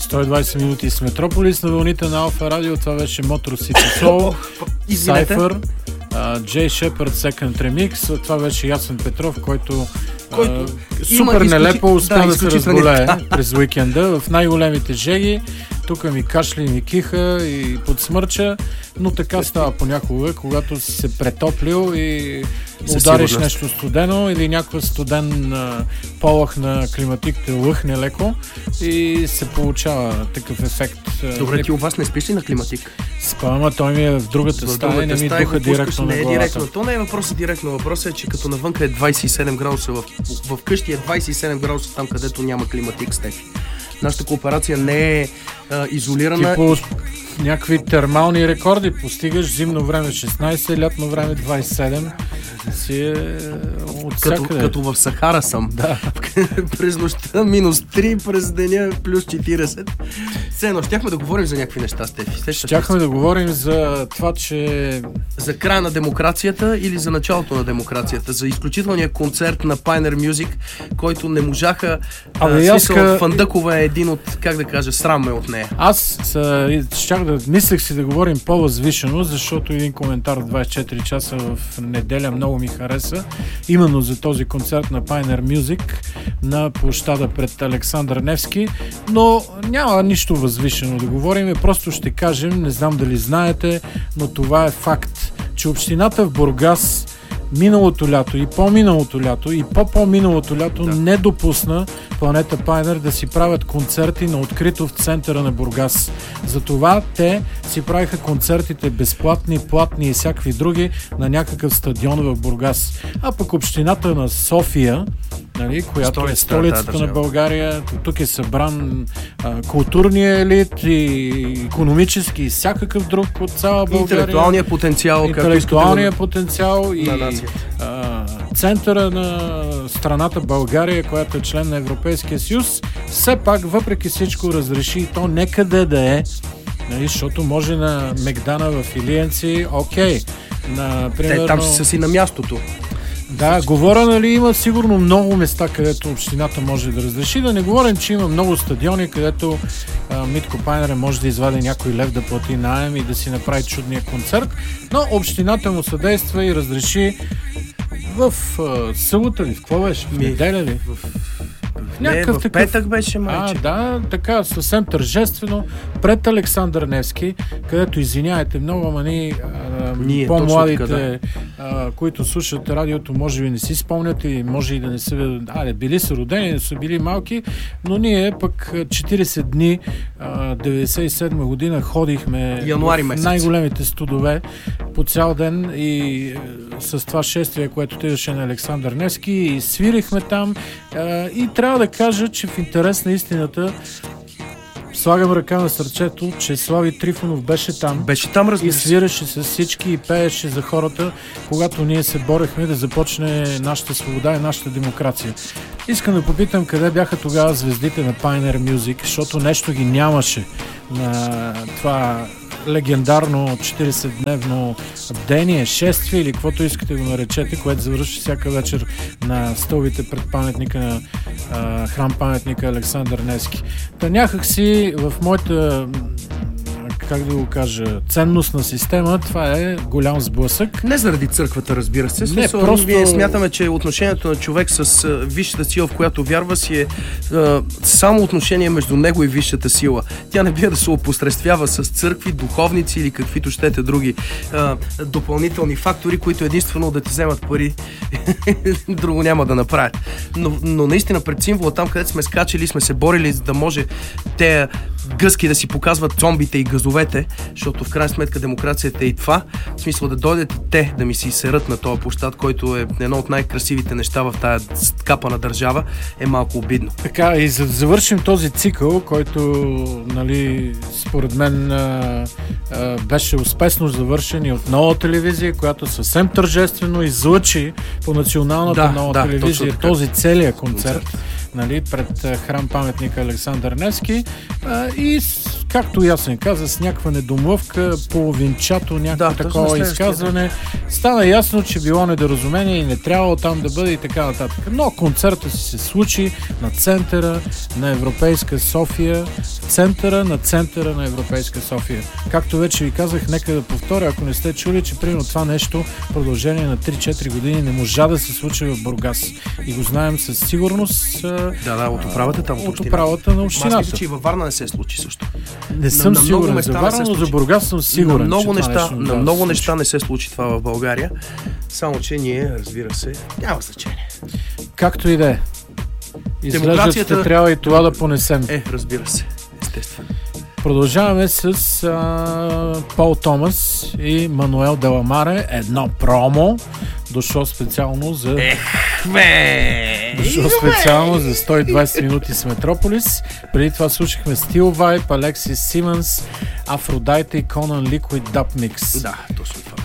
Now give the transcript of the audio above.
120 минути с Метрополис на вълните на Алфа Радио. Това беше Motor City Soul, Cypher, Jay Shepard Second Remix. Това беше Ясен Петров, който супер нелепо успя да се разболее през уикенда в най-големите жеги. Тук ми кашля и ми киха и подсмърча, но така става понякога, когато си се претоплил и удариш нещо студено или някаква студен полъх на климатик те лъхне леко и се получава такъв ефект. Добре, ти у вас не спиш ли на климатик? Спам, а той ми е в другата стая и не ми духа директно на главата. То не е въпросът директно. Въпросът е, че като навънка е 27 градуса, в къщи е 27 градуса там, където няма климатик с Стефи. Нашата кооперация не е изолирана. Ти по някакви термални рекорди постигаш, зимно време 16, лятно време 27. Си е като в Сахара съм. Да. През нощта минус 3, през деня плюс 40. Все щяхме да говорим за някакви неща, Стефи. Щяхме да говорим за това, че... За края на демокрацията или за началото на демокрацията. За изключителния концерт на Pioneer Music, който не можаха... Фандъкова е един от, как да кажа, срам е от нея. Аз мислех си да говорим по-възвишено, защото един коментар от 24 часа в неделя много ми хареса. Именно за този концерт на Pioneer Music на площада пред Александър Невски, но няма нищо възвишено да говорим. Просто ще кажем, не знам дали знаете, но това е факт, че общината в Бургас миналото лято и по-миналото лято и по-миналото лято не допусна Планета Пайнер да си правят концерти на открито в центъра на Бургас. Затова те си правиха концертите безплатни, платни и всякакви други на някакъв стадион в Бургас. А пък общината на София, нали, която е столицата на България, тук е събран културния елит и икономически и всякакъв друг от цяла България. Интелектуалния потенциал и центъра на страната България, която е член на Европейския съюз, все пак, въпреки всичко, разреши то некъде да е, нали, защото може на Мегдана в Илиенци, окей. Те там са си на мястото. Да, говоря, нали, има сигурно много места, където общината може да разреши. Да не говорим, че има много стадиони, където Митко Пайнер може да извади някой лев да плати наем и да си направи чудния концерт. Но общината му съдейства и разреши в събота ли? В какво беше? В неделя ли? В петък беше, майче. Да, така, съвсем тържествено пред Александър Невски, където, извиняйте много, ама ние по-младите, които слушат радиото, може би не си спомнят и може и да не са били са родени, не са били малки, но ние пък 40 дни 97 година ходихме в най-големите студове по цял ден и с това шествие, което отидеше на Александър Невски, и свирихме там и трябва да кажа, че в интерес на истината слагам ръка на сърцето, че Слави Трифонов беше там, и свиреше с всички и пееше за хората, когато ние се борехме да започне нашата свобода и нашата демокрация. Искам да попитам къде бяха тогава звездите на Pioneer Music, защото нещо ги нямаше на това легендарно 40-дневно бдение, шествие или каквото искате го наречете, което завърши всяка вечер на стълбите пред паметника на храм паметника Александър Невски. Та някак си в моята, как да го кажа, ценностна система, това е голям сблъсък. Не заради църквата, разбира се. Не, просто... Ние смятаме, че отношението на човек с висшата сила, в която вярва, си е само отношение между него и висшата сила. Тя не бива да се опосредствява с църкви, духовници или каквито щете други допълнителни фактори, които единствено да ти вземат пари, друго няма да направят. Но наистина пред символа, там където сме скачали, сме се борили, за да може те гъски да си показват зомбите и газовете, защото в крайна сметка демокрацията е и това. В смисъл да дойдат и те да ми се изсерат на този площад, който е едно от най-красивите неща в тая скапана държава, е малко обидно. Така, и за да завършим този цикъл, който, нали, според мен беше успешно завършен и от Нова телевизия, която съвсем тържествено излъчи по националната Нова телевизия този целият концерт, нали, пред храм паметника Александър Невски, и както ясен каза, с някаква недомлъвка, половинчато, някакво такова изказване. Стана ясно, че било недоразумение и не трябвало там да бъде и така нататък. Но концертът си се случи на центъра на Европейска София, центъра на Европейска София. Както вече ви казах, нека да повторя, ако не сте чули, че примерно това нещо в продължение на 3-4 години не можа да се случи в Бургас. И го знаем със сигурност. От управата там. От управата на общината. Аз мисля, че и във Варна не се случи също. Не съм сигурен за Варна, но за Бургас съм сигурен. На много неща не се случи това в България. Само, че ние, разбира се, няма значение. Както и да е. Изглежда, че трябва и това да понесем. Разбира се. Естествено. Продължаваме с Пол Томас и Мануел Деламаре. Едно промо. Дошло специално за 120 минути с Метрополис. Преди това слушахме Steel Vibe, Алексис Симънс, Афродайта и Conan Liquid Dub Mix. Да, точно това